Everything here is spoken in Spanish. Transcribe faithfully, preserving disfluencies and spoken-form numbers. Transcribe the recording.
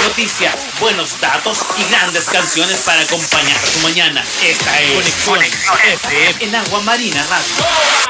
noticias, buenos datos y grandes canciones para acompañar tu mañana. Esta es Conexión F M en Agua Marina Radio.